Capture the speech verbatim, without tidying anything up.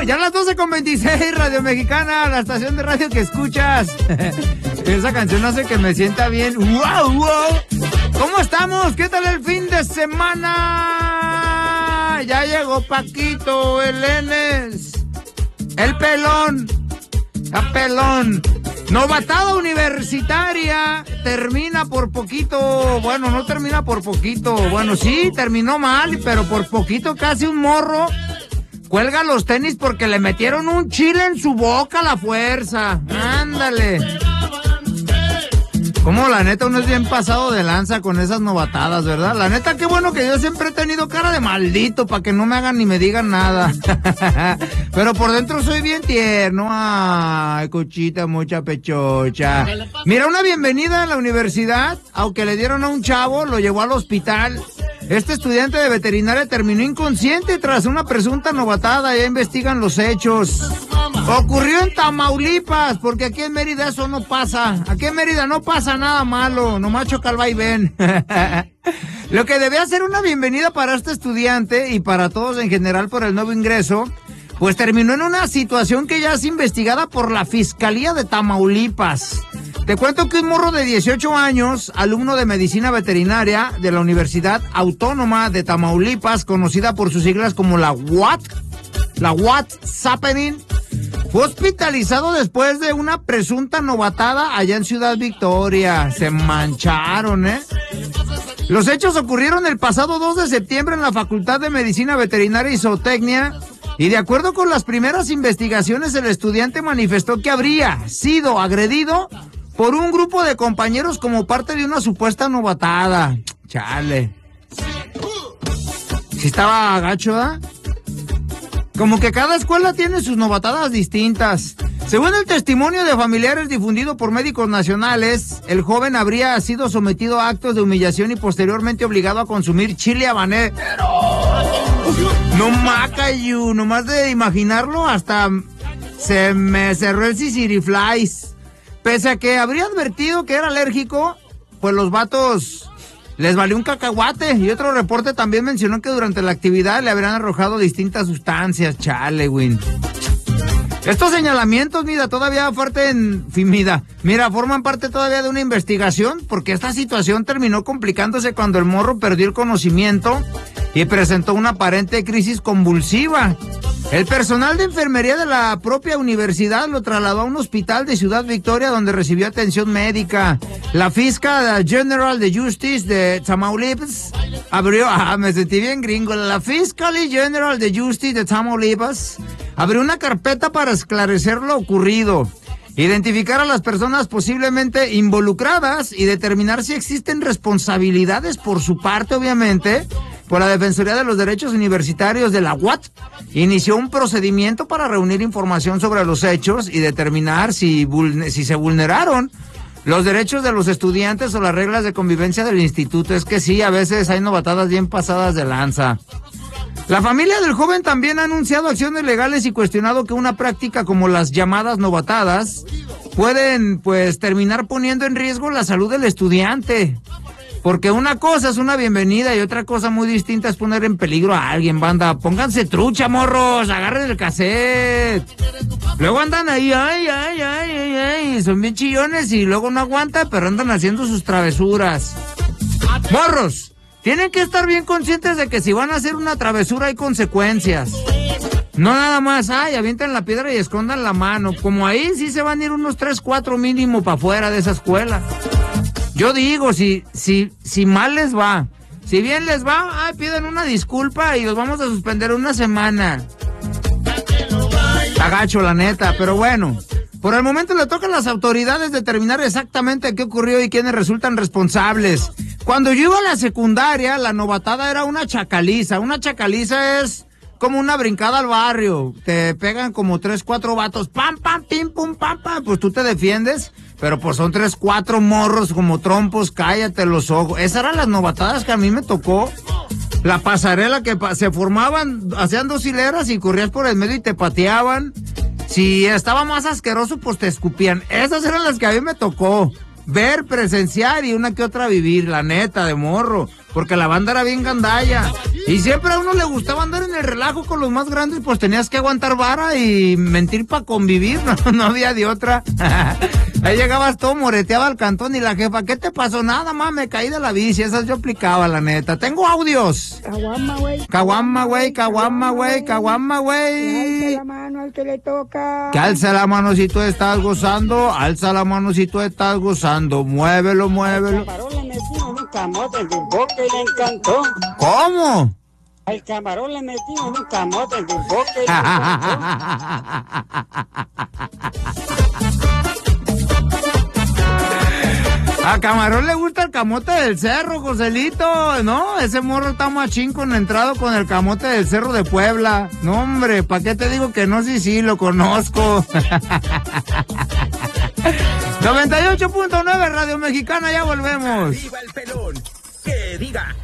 ya a las doce con veintiséis, Radio Mexicana, la estación de radio que escuchas. Esa canción hace que me sienta bien. ¡Wow, wow! ¿Cómo estamos? ¿Qué tal el fin de semana? Ya llegó Paquito, el Enes, el pelón, la pelón. Novatada universitaria, termina por poquito, bueno, no termina por poquito, bueno, sí, terminó mal, pero por poquito casi un morro cuelga los tenis porque le metieron un chile en su boca a la fuerza. Ándale. Como la neta uno es bien pasado de lanza con esas novatadas, ¿verdad? La neta, qué bueno que yo siempre he tenido cara de maldito para que no me hagan ni me digan nada. Pero por dentro soy bien tierno. Ay, cuchita, mucha pechocha. Mira, una bienvenida a la universidad, aunque le dieron a un chavo, lo llevó al hospital. Este estudiante de veterinaria terminó inconsciente tras una presunta novatada. Ya investigan los hechos. Ocurrió en Tamaulipas, porque aquí en Mérida eso no pasa. Aquí en Mérida no pasa nada malo, nomás choca el vaivén. Lo que debía ser una bienvenida para este estudiante y para todos en general por el nuevo ingreso, pues terminó en una situación que ya es investigada por la Fiscalía de Tamaulipas. Te cuento que un morro de dieciocho años, alumno de medicina veterinaria de la Universidad Autónoma de Tamaulipas, conocida por sus siglas como la U A T, la U A T Zappening, fue hospitalizado después de una presunta novatada allá en Ciudad Victoria. Se mancharon, ¿eh? Los hechos ocurrieron el pasado dos de septiembre en la Facultad de Medicina Veterinaria y Zootecnia, y de acuerdo con las primeras investigaciones, el estudiante manifestó que habría sido agredido por un grupo de compañeros como parte de una supuesta novatada. Chale. Sí estaba gacho, ¿eh? Como que cada escuela tiene sus novatadas distintas. Según el testimonio de familiares difundido por médicos nacionales, el joven habría sido sometido a actos de humillación y posteriormente obligado a consumir chile habanero. No macayu, nomás de imaginarlo hasta se me cerró el sisiriflies. Pese a que habría advertido que era alérgico, pues los vatos les valió un cacahuate. Y otro reporte también mencionó que durante la actividad le habrían arrojado distintas sustancias. Chale, güey. Estos señalamientos, mira, todavía parten, mira, mira, forman parte todavía de una investigación, porque esta situación terminó complicándose cuando el morro perdió el conocimiento y presentó una aparente crisis convulsiva. El personal de enfermería de la propia universidad lo trasladó a un hospital de Ciudad Victoria donde recibió atención médica. La Fiscal General de Justice de Tamaulipas abrió, ah, me sentí bien gringo, la Fiscal General de Justice de Tamaulipas abrió una carpeta para esclarecer lo ocurrido, identificar a las personas posiblemente involucradas y determinar si existen responsabilidades por su parte, obviamente. Por la Defensoría de los Derechos Universitarios de la U A T inició un procedimiento para reunir información sobre los hechos y determinar si, si se vulneraron los derechos de los estudiantes o las reglas de convivencia del instituto. Es que sí, a veces hay novatadas bien pasadas de lanza. La familia del joven también ha anunciado acciones legales y cuestionado que una práctica como las llamadas novatadas pueden, pues, terminar poniendo en riesgo la salud del estudiante. Porque una cosa es una bienvenida y otra cosa muy distinta es poner en peligro a alguien, banda. Pónganse trucha, morros, agarren el cassette. Luego andan ahí, ay, ay, ay, ay, ay, son bien chillones y luego no aguantan, pero andan haciendo sus travesuras. Morros, tienen que estar bien conscientes de que si van a hacer una travesura hay consecuencias. No nada más, ay, avientan la piedra y escondan la mano. Como ahí sí se van a ir unos tres, cuatro mínimo para afuera de esa escuela. Yo digo, si, si, si mal les va, si bien les va, ay, piden una disculpa y los vamos a suspender una semana. Agacho, la neta, pero bueno. Por el momento le toca a las autoridades determinar exactamente qué ocurrió y quiénes resultan responsables. Cuando yo iba a la secundaria, la novatada era una chacaliza. Una chacaliza es como una brincada al barrio. Te pegan como tres, cuatro vatos, pam, pam, pim, pum, pam, pam. Pues tú te defiendes. Pero pues son tres, cuatro morros como trompos, cállate los ojos. Esas eran las novatadas que a mí me tocó. La pasarela que pa- se formaban, hacían dos hileras y corrías por el medio y te pateaban. Si estaba más asqueroso, pues te escupían. Esas eran las que a mí me tocó ver, presenciar y una que otra vivir, la neta, de morro. Porque la banda era bien gandalla. Y siempre a uno le gustaba andar en el relajo con los más grandes, pues tenías que aguantar vara y mentir para convivir, no, no había de otra. Ahí llegabas todo moreteado al cantón y la jefa, ¿qué te pasó? Nada más, me caí de la bici, esas yo aplicaba, la neta. Tengo audios. Caguama, güey. Caguama, güey, caguama, güey, caguama, güey. Alza la mano al que le toca. Que alza la mano si tú estás gozando, alza la mano si tú estás gozando, muévelo, muévelo. Al camarón le metimos un camote en tu boca y le encantó. ¿Cómo? Al camarón le metimos un camote en tu boca y le encantó. A Camarón le gusta el camote del cerro, Joselito, ¿no? Ese morro está machín concentrado con el camote del cerro de Puebla. No, hombre, ¿para qué te digo que no? Sí, sí, lo conozco. noventa y ocho punto nueve Radio Mexicana, ya volvemos. Arriba el pelón, que diga